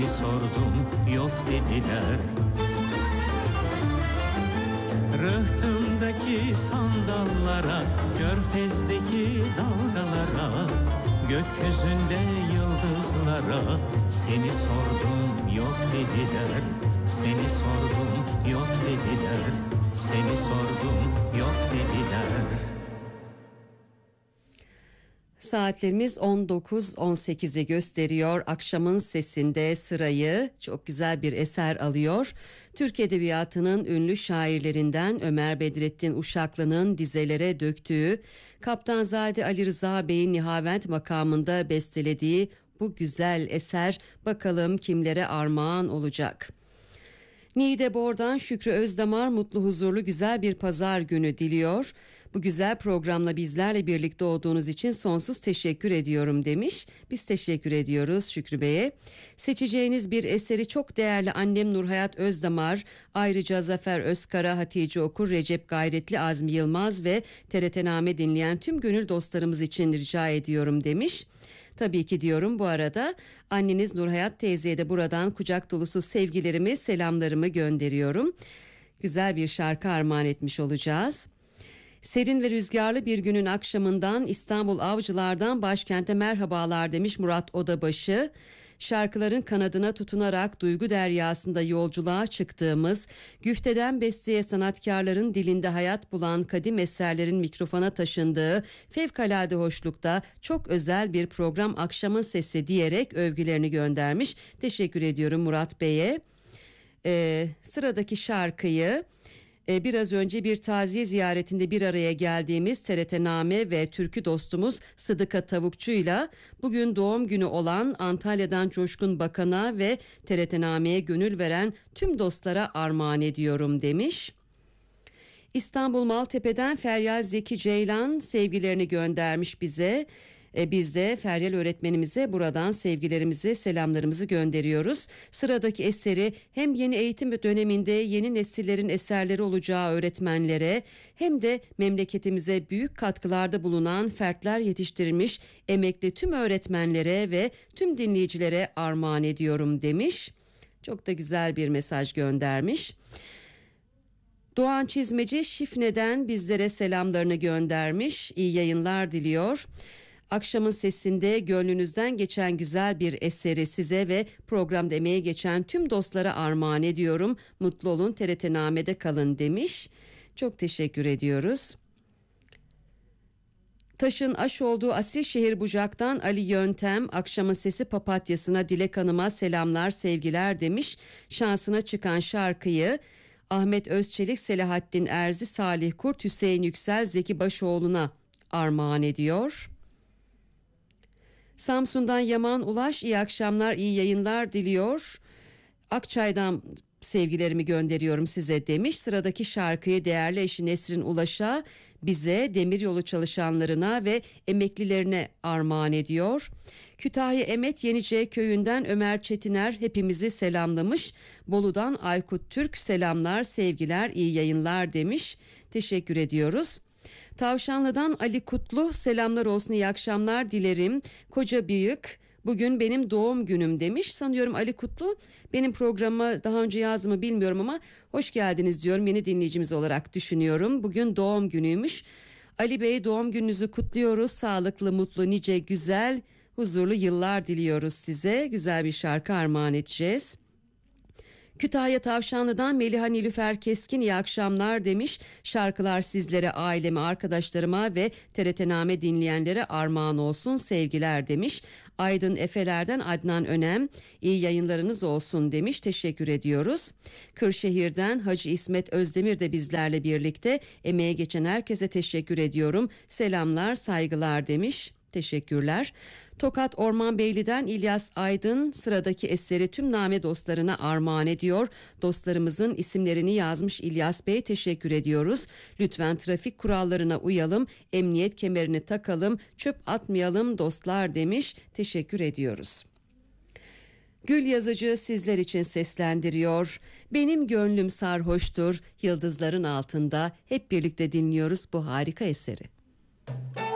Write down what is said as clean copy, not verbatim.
Sordum yok dediler. Rıhtımdaki sandallara, körfezdeki dalgalara, gökyüzünde yıldızlara seni sordum yok dediler. Seni sordum yok dediler. Seni sordum yok dediler. Saatlerimiz 19.18'i gösteriyor. Akşamın Sesi'nde sırayı çok güzel bir eser alıyor. Türk Edebiyatı'nın ünlü şairlerinden Ömer Bedrettin Uşaklı'nın dizelere döktüğü, Kaptanzade Ali Rıza Bey'in Nihavent makamında bestelediği bu güzel eser bakalım kimlere armağan olacak. Niğde Bor'dan Şükrü Özdamar mutlu huzurlu güzel bir pazar günü diliyor. Bu güzel programla bizlerle birlikte olduğunuz için sonsuz teşekkür ediyorum demiş. Biz teşekkür ediyoruz Şükrü Bey'e. Seçeceğiniz bir eseri çok değerli annem Nurhayat Özdamar, ayrıca Zafer Özkara, Hatice Okur, Recep Gayretli, Azmi Yılmaz ve TRT-Name dinleyen tüm gönül dostlarımız için rica ediyorum demiş. Tabii ki diyorum, bu arada anneniz Nurhayat teyzeye de buradan kucak dolusu sevgilerimi, selamlarımı gönderiyorum. Güzel bir şarkı armağan etmiş olacağız. Serin ve rüzgarlı bir günün akşamından İstanbul Avcılar'dan başkente merhabalar demiş Murat Odabaşı. Şarkıların kanadına tutunarak duygu deryasında yolculuğa çıktığımız, güfteden besteye sanatkarların dilinde hayat bulan kadim eserlerin mikrofona taşındığı fevkalade hoşlukta çok özel bir program Akşamın Sesi diyerek övgülerini göndermiş. Teşekkür ediyorum Murat Bey'e. Sıradaki şarkıyı biraz önce bir taziye ziyaretinde bir araya geldiğimiz TRT-Name ve türkü dostumuz Sıdıka Tavukçu'yla bugün doğum günü olan Antalya'dan Coşkun Bakan'a ve TRT-Name'ye gönül veren tüm dostlara armağan ediyorum demiş. İstanbul Maltepe'den Feryal Zeki Ceylan sevgilerini göndermiş bize. Biz de Feryal öğretmenimize buradan sevgilerimizi, selamlarımızı gönderiyoruz. Sıradaki eseri hem yeni eğitim döneminde yeni nesillerin eserleri olacağı öğretmenlere hem de memleketimize büyük katkılarda bulunan fertler yetiştirmiş emekli tüm öğretmenlere ve tüm dinleyicilere armağan ediyorum demiş. Çok da güzel bir mesaj göndermiş. Doğan Çizmeci Şifne'den bizlere selamlarını göndermiş. İyi yayınlar diliyor. Akşamın Sesi'nde gönlünüzden geçen güzel bir eseri size ve programda emeğe geçen tüm dostlara armağan ediyorum. Mutlu olun, TRT-Name'de kalın demiş. Çok teşekkür ediyoruz. Taşın aş olduğu Asilşehir Bucak'tan Ali Yöntem, Akşamın Sesi Papatyası'na Dilek Hanım'a selamlar, sevgiler demiş. Şansına çıkan şarkıyı Ahmet Özçelik, Selahattin Erzi, Salih Kurt, Hüseyin Yüksel, Zeki Başoğlu'na armağan ediyor. Samsun'dan Yaman Ulaş iyi akşamlar, iyi yayınlar diliyor. Akçay'dan sevgilerimi gönderiyorum size demiş. Sıradaki şarkıyı değerli eşi Nesrin Ulaş'a, bize, demiryolu çalışanlarına ve emeklilerine armağan ediyor. Kütahya Emet Yenice köyünden Ömer Çetiner hepimizi selamlamış. Bolu'dan Aykut Türk selamlar, sevgiler, iyi yayınlar demiş. Teşekkür ediyoruz. Tavşanlı'dan Ali Kutlu selamlar olsun, iyi akşamlar dilerim. Koca Büyük, bugün benim doğum günüm demiş. Sanıyorum Ali Kutlu benim programa daha önce yazdı mı bilmiyorum ama hoş geldiniz diyorum, yeni dinleyicimiz olarak düşünüyorum. Bugün doğum günüymüş. Ali Bey, doğum gününüzü kutluyoruz. Sağlıklı, mutlu, nice, güzel, huzurlu yıllar diliyoruz size. Güzel bir şarkı armağan edeceğiz. Kütahya Tavşanlı'dan Meliha Nilüfer Keskin iyi akşamlar demiş. Şarkılar sizlere, aileme, arkadaşlarıma ve TRT-Name dinleyenlere armağan olsun, sevgiler demiş. Aydın Efeler'den Adnan Önem iyi yayınlarınız olsun demiş. Teşekkür ediyoruz. Kırşehir'den Hacı İsmet Özdemir de bizlerle birlikte, emeğe geçen herkese teşekkür ediyorum. Selamlar, saygılar demiş. Teşekkürler. Tokat Ormanbeyli'den İlyas Aydın sıradaki eseri tüm Name dostlarına armağan ediyor. Dostlarımızın isimlerini yazmış İlyas Bey, teşekkür ediyoruz. Lütfen trafik kurallarına uyalım, emniyet kemerini takalım, çöp atmayalım dostlar demiş. Teşekkür ediyoruz. Gül Yazıcı sizler için seslendiriyor. Benim gönlüm sarhoştur, yıldızların altında. Hep birlikte dinliyoruz bu harika eseri.